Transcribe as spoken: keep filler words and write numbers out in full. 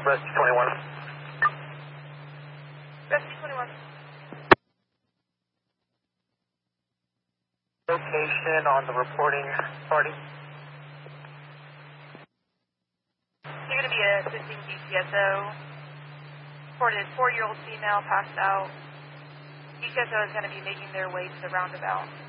Rescue twenty-one. Rescue twenty-one. Location on the reporting party. You're going to be assisting D C S O. Reported four-year-old female passed out. D C S O is going to be making their way to the roundabout.